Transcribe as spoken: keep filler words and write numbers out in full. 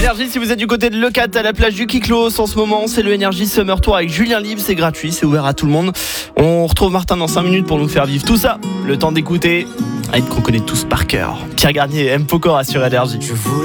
Énergie, si vous êtes du côté de Leucate à la plage du Kiklos en ce moment, c'est le Énergie Summer Tour avec Julien Libre, c'est gratuit, c'est ouvert à tout le monde. On retrouve Martin dans cinq minutes pour nous faire vivre tout ça. Le temps d'écouter, avec qu'on connaît tous par cœur. Pierre Garnier, M. Pokora sur Énergie. Je voulais